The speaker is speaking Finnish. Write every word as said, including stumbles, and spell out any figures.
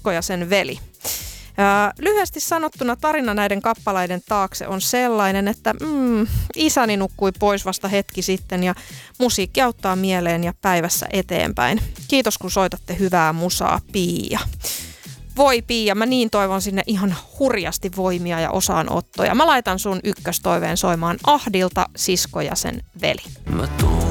sisko ja sen veli. Ja lyhyesti sanottuna tarina näiden kappaleiden taakse on sellainen, että mm, isäni nukkui pois vasta hetki sitten ja musiikki auttaa mieleen ja päivässä eteenpäin. Kiitos kun soitatte hyvää musaa, Pia. Voi Pia, mä niin toivon sinne ihan hurjasti voimia ja osaanottoja. Mä laitan sun ykköstoiveen soimaan Ahdilta, sisko ja sen veli. Mä tuun